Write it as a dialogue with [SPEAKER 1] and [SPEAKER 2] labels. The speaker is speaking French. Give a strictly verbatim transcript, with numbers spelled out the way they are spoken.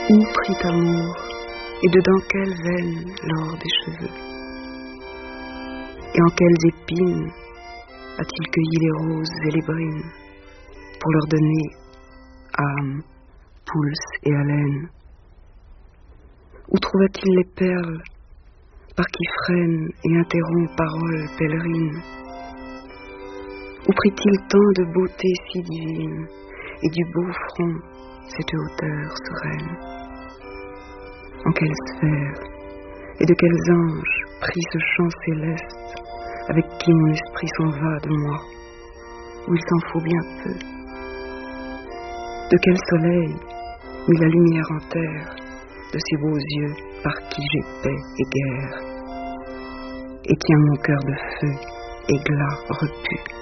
[SPEAKER 1] Où prit amour, et dedans quelle veine l'or des cheveux? Et en quelles épines a-t-il cueilli les roses et les brines pour leur donner âme, pulse et haleine? Où trouva-t-il les perles par qui freinent et interrompt paroles pèlerines? Où prit-il tant de beauté si divine et du beau front cette hauteur sereine? En quelle sphère et de quels anges prit ce chant céleste avec qui mon esprit s'en va de moi, où il s'en faut bien peu? De quel soleil mit la lumière en terre de ces beaux yeux par qui j'ai paix et guerre, et tient mon cœur de feu, éclat repus?